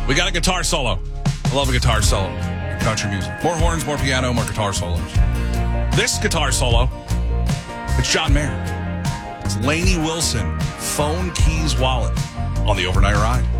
We got a guitar solo. I love a guitar solo. Country music. More horns, more piano, more guitar solos. This guitar solo, it's John Mayer. It's Lainey Wilson, Phone Keys Wallet on the Overnight Ride.